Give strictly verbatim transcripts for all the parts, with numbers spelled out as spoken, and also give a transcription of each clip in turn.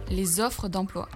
Les offres d'emploi.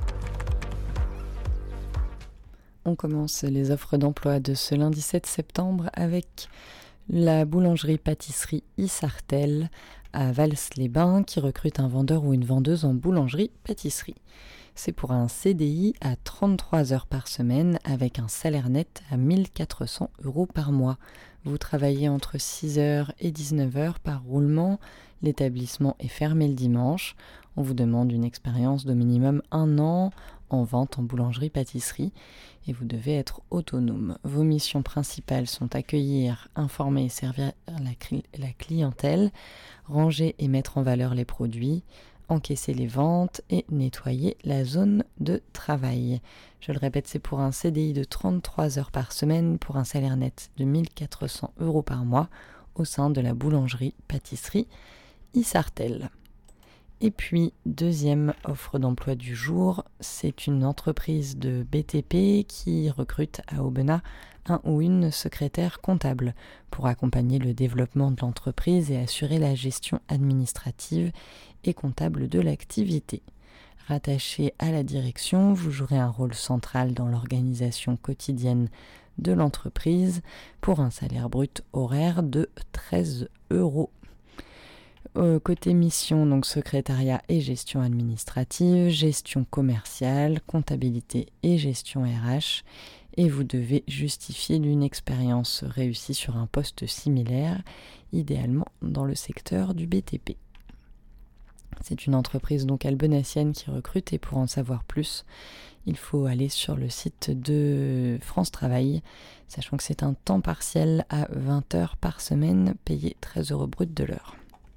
On commence les offres d'emploi de ce lundi sept septembre avec la boulangerie-pâtisserie Issartel à Vals-les-Bains qui recrute un vendeur ou une vendeuse en boulangerie-pâtisserie. C'est pour un C D I à trente-trois heures par semaine avec un salaire net à mille quatre cents euros par mois. Vous travaillez entre six heures et dix-neuf heures par roulement. L'établissement est fermé le dimanche. On vous demande une expérience d'au minimum un an en vente en boulangerie-pâtisserie et vous devez être autonome. Vos missions principales sont accueillir, informer et servir la, cli- la clientèle, ranger et mettre en valeur les produits, encaisser les ventes et nettoyer la zone de travail. Je le répète, c'est pour un C D I de trente-trois heures par semaine pour un salaire net de mille quatre cents euros par mois au sein de la boulangerie-pâtisserie Issartel. Et puis, deuxième offre d'emploi du jour, c'est une entreprise de B T P qui recrute à Aubenas un ou une secrétaire comptable pour accompagner le développement de l'entreprise et assurer la gestion administrative et comptable de l'activité. Rattaché à la direction, vous jouerez un rôle central dans l'organisation quotidienne de l'entreprise pour un salaire brut horaire de treize euros. Euh, côté mission, donc secrétariat et gestion administrative, gestion commerciale, comptabilité et gestion R H. Et vous devez justifier d'une expérience réussie sur un poste similaire, idéalement dans le secteur du B T P. C'est une entreprise donc albenacienne qui recrute et pour en savoir plus, il faut aller sur le site de France Travail, sachant que c'est un temps partiel à vingt heures par semaine, payé treize euros brut de l'heure.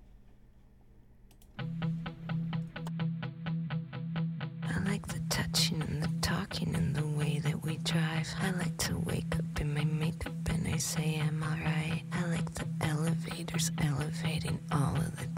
I like the touching and the talking and the way that we drive. I like to wake up in my makeup and I say I'm alright. I like the elevators.